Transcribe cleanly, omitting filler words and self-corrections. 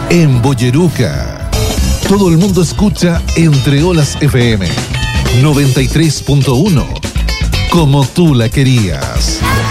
En Boyeruca, todo el mundo escucha Entre Olas FM 93.1, como tú la querías.